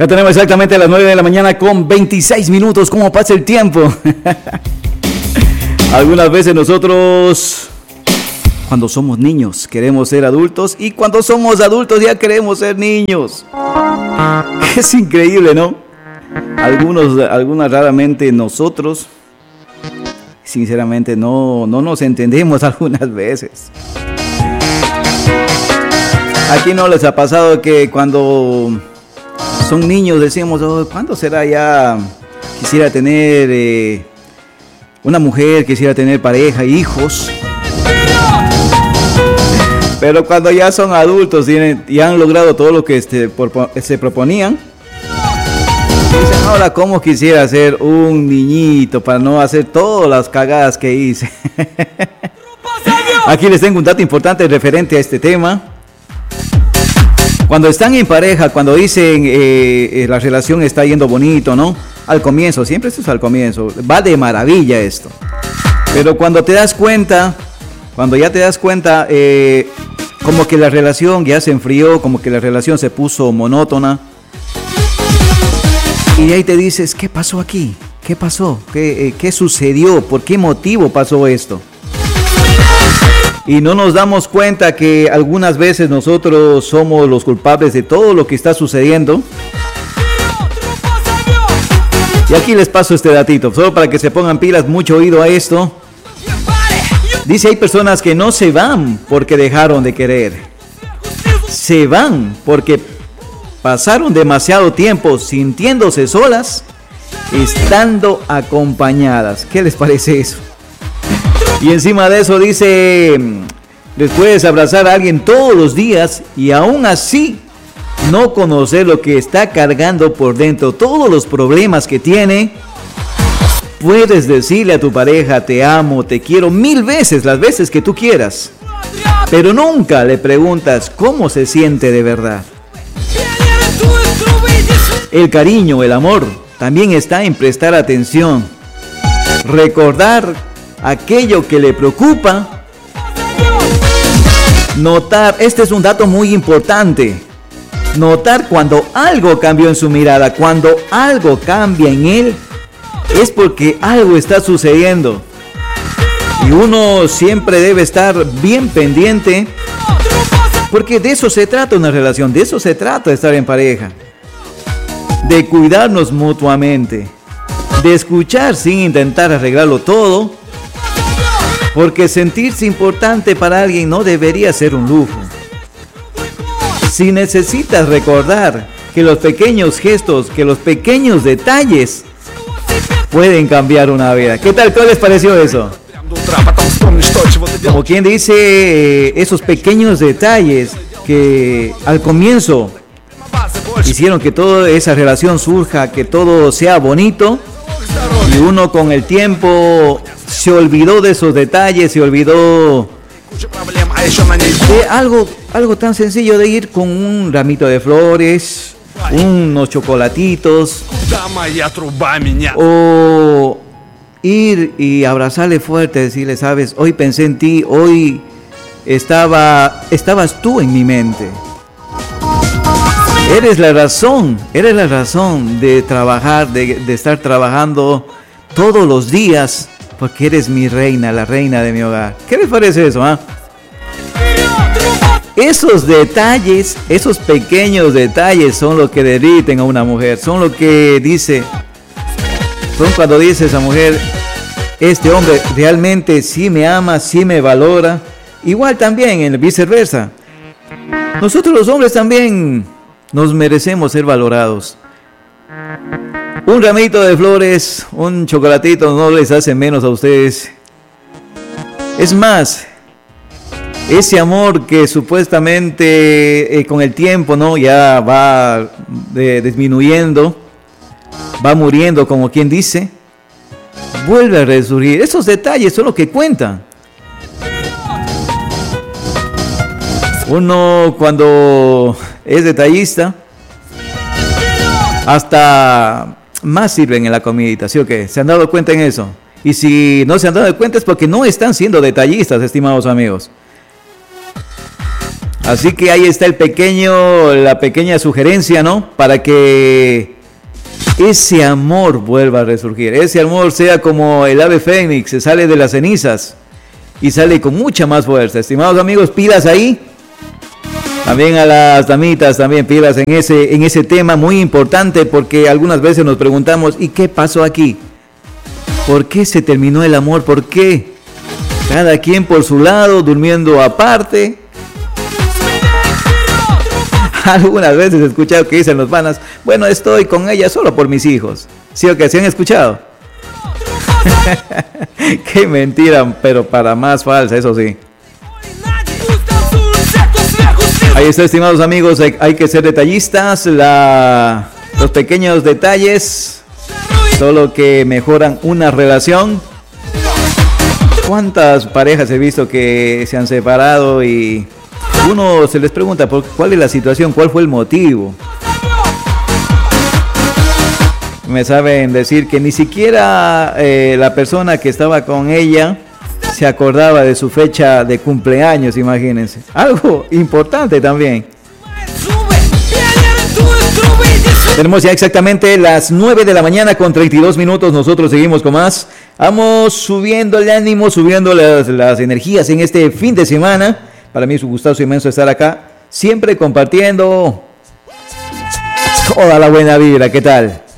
Ya tenemos exactamente las 9 de la mañana con 26 minutos. ¿Cómo pasa el tiempo? Algunas veces nosotros, cuando somos niños, queremos ser adultos. Y cuando somos adultos ya queremos ser niños. Es increíble, ¿no? Algunas raramente nosotros, sinceramente, no nos entendemos algunas veces. Aquí no les ha pasado que cuando son niños decimos, oh, ¿cuándo será ya? Quisiera tener una mujer, quisiera tener pareja, hijos. Pero cuando ya son adultos y han logrado todo lo que se proponían, dicen, ahora cómo quisiera ser un niñito para no hacer todas las cagadas que hice. Aquí les tengo un dato importante referente a este tema. Cuando están en pareja, cuando dicen la relación está yendo bonito, ¿no? Al comienzo, siempre esto es al comienzo, va de maravilla esto. Pero cuando te das cuenta, como que la relación ya se enfrió, como que la relación se puso monótona. Y ahí te dices, ¿qué pasó aquí? ¿Qué pasó? ¿Qué sucedió? ¿Por qué motivo pasó esto? Y no nos damos cuenta que algunas veces nosotros somos los culpables de todo lo que está sucediendo. Y aquí les paso este datito, solo para que se pongan pilas, mucho oído a esto. Dice, hay personas que no se van porque dejaron de querer. Se van porque pasaron demasiado tiempo sintiéndose solas, estando acompañadas. ¿Qué les parece eso? Y encima de eso dice, les puedes abrazar a alguien todos los días y aún así no conocer lo que está cargando por dentro, todos los problemas que tiene. Puedes decirle a tu pareja, te amo, te quiero 1000 veces, las veces que tú quieras, pero nunca le preguntas cómo se siente de verdad. El cariño, el amor, también está en prestar atención, recordar aquello que le preocupa, notar, este es un dato muy importante, notar cuando algo cambió en su mirada, cuando algo cambia en él, es porque algo está sucediendo. Y uno siempre debe estar bien pendiente, porque de eso se trata una relación, de eso se trata estar en pareja, de cuidarnos mutuamente, de escuchar sin intentar arreglarlo todo. Porque sentirse importante para alguien no debería ser un lujo. Si necesitas recordar que los pequeños gestos, que los pequeños detalles pueden cambiar una vida. ¿Qué tal? ¿Qué les pareció eso? Como quien dice, esos pequeños detalles que al comienzo hicieron que toda esa relación surja, que todo sea bonito, y uno con el tiempo se olvidó de esos detalles, se olvidó de algo tan sencillo de ir con un ramito de flores, unos chocolatitos, o ir y abrazarle fuerte, decirle, sabes, hoy pensé en ti, hoy estabas tú en mi mente. Eres la razón de trabajar, de estar trabajando todos los días, porque eres mi reina, la reina de mi hogar. ¿Qué les parece eso, ah? Esos detalles, esos pequeños detalles son lo que derriten a una mujer, son lo que dice, son cuando dice esa mujer, este hombre realmente sí me ama, sí me valora. Igual también en viceversa. Nosotros los hombres también nos merecemos ser valorados. Un ramito de flores, un chocolatito no les hace menos a ustedes. Es más, ese amor que supuestamente con el tiempo, ¿no?, ya va disminuyendo, va muriendo, como quien dice, vuelve a resurgir. Esos detalles son los que cuentan. Uno cuando es detallista, hasta más sirven en la comidita, ¿sí o qué? ¿Se han dado cuenta en eso? Y si no se han dado cuenta es porque no están siendo detallistas, estimados amigos. Así que ahí está la pequeña sugerencia, ¿no? Para que ese amor vuelva a resurgir. Ese amor sea como el ave fénix, se sale de las cenizas y sale con mucha más fuerza. Estimados amigos, pilas ahí. También a las damitas, también pilas en ese tema muy importante, porque algunas veces nos preguntamos, ¿y qué pasó aquí? ¿Por qué se terminó el amor? ¿Por qué? Cada quien por su lado, durmiendo aparte. Algunas veces he escuchado que dicen los panas, bueno, estoy con ella solo por mis hijos. ¿Sí o qué? ¿Sí han escuchado? Qué mentira, pero para más falsa, eso sí. Ahí está, estimados amigos, hay que ser detallistas. Los pequeños detalles son lo que mejoran una relación. ¿Cuántas parejas he visto que se han separado y uno se les pregunta cuál es la situación, cuál fue el motivo? Me saben decir que ni siquiera la persona que estaba con ella se acordaba de su fecha de cumpleaños, imagínense. Algo importante también. Tenemos ya exactamente las 9 de la mañana con 32 minutos. Nosotros seguimos con más. Vamos subiendo el ánimo, subiendo las energías en este fin de semana. Para mí es un gustazo inmenso estar acá, siempre compartiendo toda la buena vibra. ¿Qué tal?